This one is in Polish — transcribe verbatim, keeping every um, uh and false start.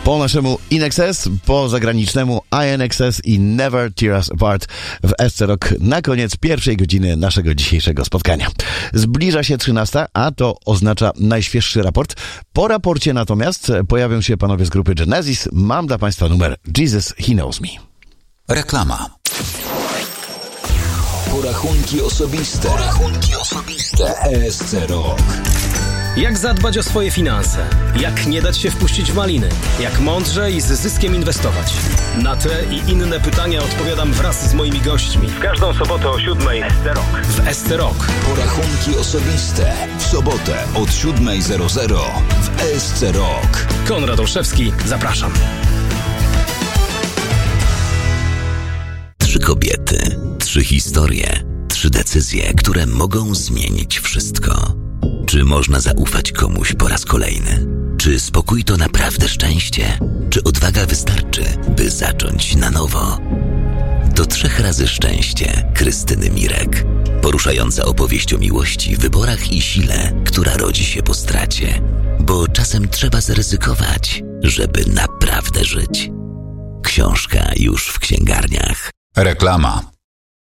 Po naszemu In Excess, po zagranicznemu I N X S i Never Tear Us Apart w S C Rock na koniec pierwszej godziny naszego dzisiejszego spotkania. Zbliża się trzynasta, a to oznacza najświeższy raport. Po raporcie natomiast pojawią się panowie z grupy Genesis. Mam dla państwa numer Jesus, He Knows Me. Reklama. Porachunki osobiste. Porachunki osobiste. S C Rock. Jak zadbać o swoje finanse? Jak nie dać się wpuścić w maliny? Jak mądrze i z zyskiem inwestować? Na te i inne pytania odpowiadam wraz z moimi gośćmi. W każdą sobotę o siódmej S C Rock. W S C Rock. Porachunki osobiste. W sobotę od siódmej zero zero w S C Rock. Konrad Olszewski, zapraszam. Trzy kobiety, trzy historie, trzy decyzje, które mogą zmienić wszystko. Czy można zaufać komuś po raz kolejny? Czy spokój to naprawdę szczęście? Czy odwaga wystarczy, by zacząć na nowo? To trzech razy szczęście Krystyny Mirek. Poruszająca opowieść o miłości, wyborach i sile, która rodzi się po stracie. Bo czasem trzeba zaryzykować, żeby naprawdę żyć. Książka już w księgarniach. Reklama.